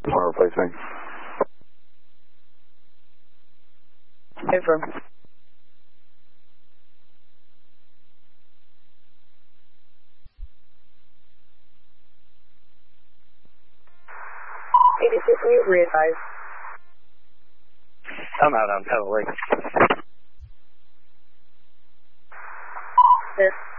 Power replacement. Confirm. 86, will you re-advise? I'm out on Pebble Lake. This.